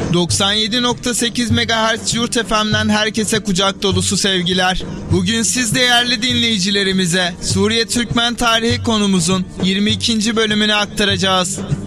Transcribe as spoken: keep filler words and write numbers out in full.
doksan yedi nokta sekiz megahertz Yurt F M'den herkese kucak dolusu sevgiler. Bugün siz değerli dinleyicilerimize Suriye Türkmen tarihi konumuzun yirmi ikinci bölümünü aktaracağız.